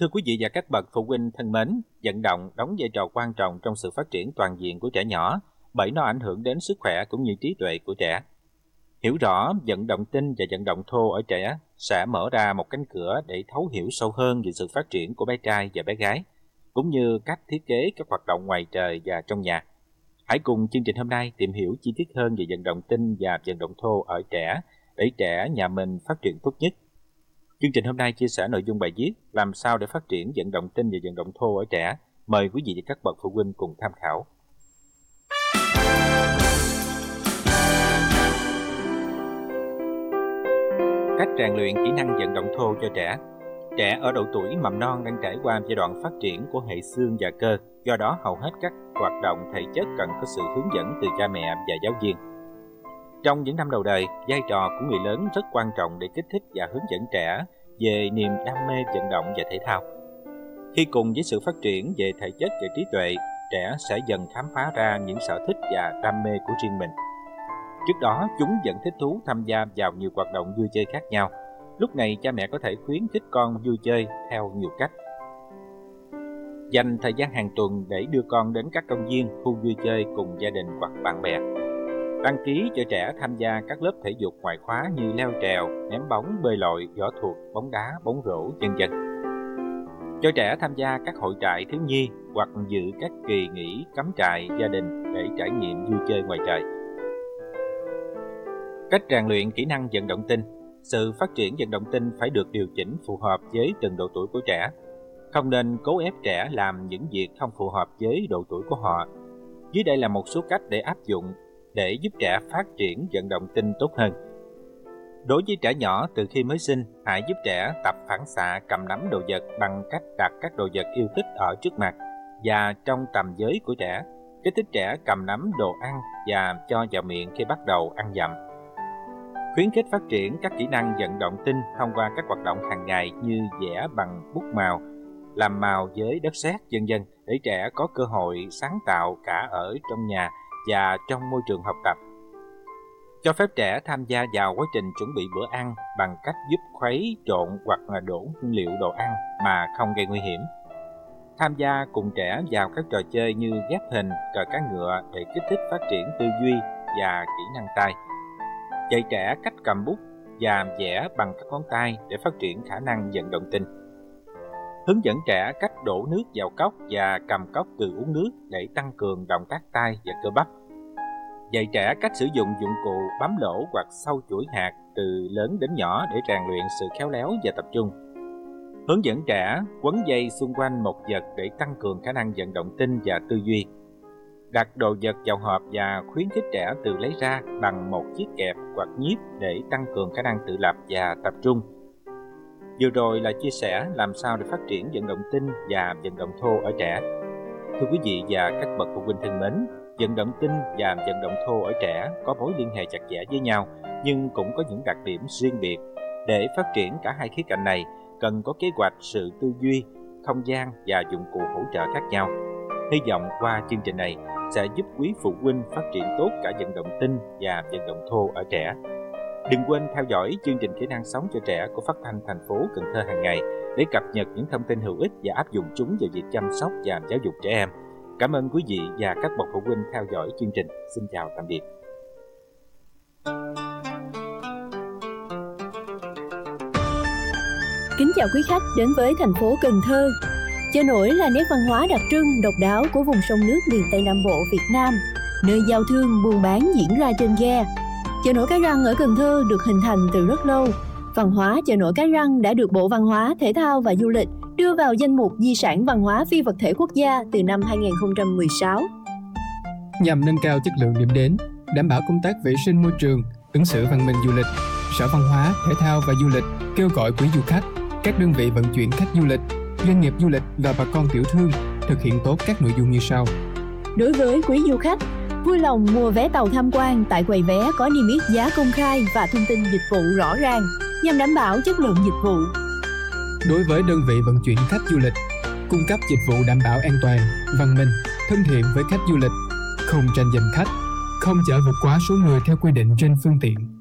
Thưa quý vị và các bậc phụ huynh thân mến, vận động đóng vai trò quan trọng trong sự phát triển toàn diện của trẻ nhỏ bởi nó ảnh hưởng đến sức khỏe cũng như trí tuệ của trẻ. Hiểu rõ vận động tinh và vận động thô ở trẻ sẽ mở ra một cánh cửa để thấu hiểu sâu hơn về sự phát triển của bé trai và bé gái, cũng như cách thiết kế các hoạt động ngoài trời và trong nhà. Hãy cùng chương trình hôm nay tìm hiểu chi tiết hơn về vận động tinh và vận động thô ở trẻ để trẻ nhà mình phát triển tốt nhất. Chương trình hôm nay chia sẻ nội dung bài viết làm sao để phát triển vận động tinh và vận động thô ở trẻ. Mời quý vị và các bậc phụ huynh cùng tham khảo. Cách rèn luyện kỹ năng vận động thô cho trẻ. Trẻ ở độ tuổi mầm non đang trải qua giai đoạn phát triển của hệ xương và cơ, do đó hầu hết các hoạt động thể chất cần có sự hướng dẫn từ cha mẹ và giáo viên. Trong những năm đầu đời, vai trò của người lớn rất quan trọng để kích thích và hướng dẫn trẻ về niềm đam mê vận động và thể thao. Khi cùng với sự phát triển về thể chất và trí tuệ, trẻ sẽ dần khám phá ra những sở thích và đam mê của riêng mình. Trước đó, chúng vẫn thích thú tham gia vào nhiều hoạt động vui chơi khác nhau. Lúc này, cha mẹ có thể khuyến khích con vui chơi theo nhiều cách. Dành thời gian hàng tuần để đưa con đến các công viên, khu vui chơi cùng gia đình hoặc bạn bè. Đăng ký cho trẻ tham gia các lớp thể dục ngoại khóa như leo trèo, ném bóng, bơi lội, võ thuật, bóng đá, bóng rổ, v.v. Cho trẻ tham gia các hội trại thiếu nhi hoặc dự các kỳ nghỉ cắm trại gia đình để trải nghiệm vui chơi ngoài trời. Cách rèn luyện kỹ năng vận động tinh. Sự phát triển vận động tinh phải được điều chỉnh phù hợp với từng độ tuổi của trẻ. Không nên cố ép trẻ làm những việc không phù hợp với độ tuổi của họ. Dưới đây là một số cách để áp dụng để giúp trẻ phát triển vận động tinh tốt hơn. Đối với trẻ nhỏ từ khi mới sinh, hãy giúp trẻ tập phản xạ cầm nắm đồ vật bằng cách đặt các đồ vật yêu thích ở trước mặt và trong tầm giới của trẻ, kích thích trẻ cầm nắm đồ ăn và cho vào miệng khi bắt đầu ăn dặm. Khuyến khích phát triển các kỹ năng vận động tinh thông qua các hoạt động hàng ngày như vẽ bằng bút màu, làm màu với đất sét, v.v. để trẻ có cơ hội sáng tạo cả ở trong nhà và trong môi trường học tập. Cho phép trẻ tham gia vào quá trình chuẩn bị bữa ăn bằng cách giúp khuấy, trộn hoặc là đổ nguyên liệu đồ ăn mà không gây nguy hiểm. Tham gia cùng trẻ vào các trò chơi như ghép hình, cờ cá ngựa để kích thích phát triển tư duy và kỹ năng tay. Dạy trẻ cách cầm bút và vẽ bằng các ngón tay để phát triển khả năng vận động tinh. Hướng dẫn trẻ cách đổ nước vào cốc và cầm cốc từ uống nước để tăng cường động tác tay và cơ bắp. Dạy trẻ cách sử dụng dụng cụ bấm lỗ hoặc sâu chuỗi hạt từ lớn đến nhỏ để rèn luyện sự khéo léo và tập trung. Hướng dẫn trẻ quấn dây xung quanh một vật để tăng cường khả năng vận động tinh và tư duy. Đặt đồ vật vào hộp và khuyến khích trẻ tự lấy ra bằng một chiếc kẹp hoặc nhíp để tăng cường khả năng tự lập và tập trung. Vừa rồi là chia sẻ làm sao để phát triển vận động tinh và vận động thô ở trẻ. Thưa quý vị và các bậc phụ huynh thân mến, vận động tinh và vận động thô ở trẻ có mối liên hệ chặt chẽ với nhau, nhưng cũng có những đặc điểm riêng biệt. Để phát triển cả hai khía cạnh này, cần có kế hoạch, sự tư duy, không gian và dụng cụ hỗ trợ khác nhau. Hy vọng qua chương trình này sẽ giúp quý phụ huynh phát triển tốt cả vận động tinh và vận động thô ở trẻ. Đừng quên theo dõi chương trình Kỹ năng sống cho trẻ của Phát thanh thành phố Cần Thơ hàng ngày để cập nhật những thông tin hữu ích và áp dụng chúng vào việc chăm sóc và giáo dục trẻ em. Cảm ơn quý vị và các bậc phụ huynh theo dõi chương trình. Xin chào tạm biệt. Kính chào quý khách đến với thành phố Cần Thơ. Chợ nổi là nét văn hóa đặc trưng, độc đáo của vùng sông nước miền Tây Nam Bộ Việt Nam, nơi giao thương, buôn bán diễn ra trên ghe. Chợ nổi Cái Răng ở Cần Thơ được hình thành từ rất lâu. Văn hóa chợ nổi Cái Răng đã được Bộ Văn hóa, Thể thao và Du lịch đưa vào danh mục di sản văn hóa phi vật thể quốc gia từ năm 2016. Nhằm nâng cao chất lượng điểm đến, đảm bảo công tác vệ sinh môi trường, ứng xử văn minh du lịch, Sở Văn hóa, Thể thao và Du lịch kêu gọi quý du khách, các đơn vị vận chuyển khách du lịch, doanh nghiệp du lịch và bà con tiểu thương thực hiện tốt các nội dung như sau. Đối với quý du khách, vui lòng mua vé tàu tham quan tại quầy vé có niêm yết giá công khai và thông tin dịch vụ rõ ràng nhằm đảm bảo chất lượng dịch vụ. Đối với đơn vị vận chuyển khách du lịch, cung cấp dịch vụ đảm bảo an toàn, văn minh, thân thiện với khách du lịch, không tranh giành khách, không chở vượt quá số người theo quy định trên phương tiện.